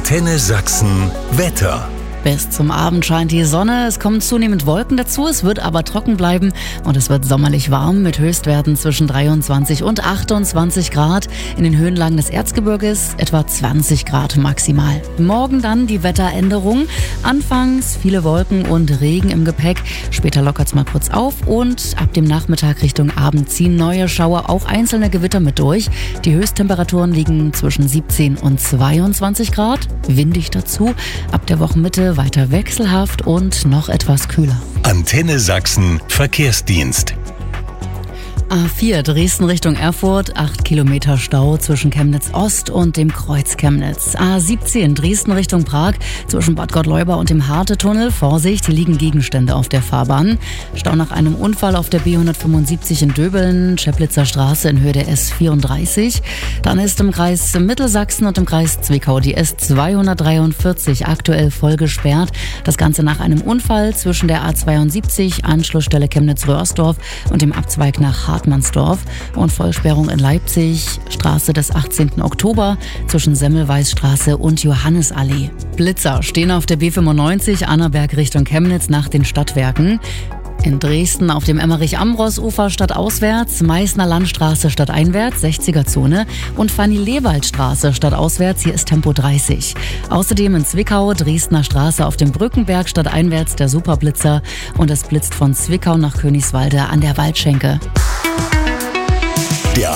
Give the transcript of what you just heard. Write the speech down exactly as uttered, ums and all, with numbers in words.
Antenne Sachsen Wetter. Bis zum Abend scheint die Sonne, es kommen zunehmend Wolken dazu, es wird aber trocken bleiben und es wird sommerlich warm mit Höchstwerten zwischen dreiundzwanzig und achtundzwanzig Grad. In den Höhenlagen des Erzgebirges etwa zwanzig Grad maximal. Morgen dann die Wetteränderung. Anfangs viele Wolken und Regen im Gepäck, später lockert es mal kurz auf und ab dem Nachmittag Richtung Abend ziehen neue Schauer, auch einzelne Gewitter mit durch. Die Höchsttemperaturen liegen zwischen siebzehn und zweiundzwanzig Grad, windig dazu. Ab der Wochenmitte weiter wechselhaft und noch etwas kühler. Antenne Sachsen Verkehrsdienst. A vier Dresden Richtung Erfurt, acht Kilometer Stau zwischen Chemnitz Ost und dem Kreuz Chemnitz. A siebzehn Dresden Richtung Prag, zwischen Bad Gottleuba und dem Harte-Tunnel. Vorsicht, hier liegen Gegenstände auf der Fahrbahn. Stau nach einem Unfall auf der B hundertfünfundsiebzig in Döbeln, Scheplitzer Straße in Höhe der S vierunddreißig. Dann ist im Kreis Mittelsachsen und im Kreis Zwickau die S zweihundertdreiundvierzig aktuell voll gesperrt. Das Ganze nach einem Unfall zwischen der A zweiundsiebzig, Anschlussstelle Chemnitz-Röhrsdorf und dem Abzweig nach Hartmannsdorf und Vollsperrung in Leipzig, Straße des achtzehnten Oktober zwischen Semmelweisstraße und Johannisallee. Blitzer stehen auf der B fünfundneunzig Annaberg Richtung Chemnitz nach den Stadtwerken. In Dresden auf dem Emmerich-Ambros-Ufer stadtauswärts, Meißner Landstraße stadteinwärts, sechziger Zone und Fanny-Lewald-Straße stadtauswärts, hier ist Tempo dreißig. Außerdem in Zwickau, Dresdner Straße auf dem Brückenberg stadteinwärts der Superblitzer und es blitzt von Zwickau nach Königswalde an der Waldschenke.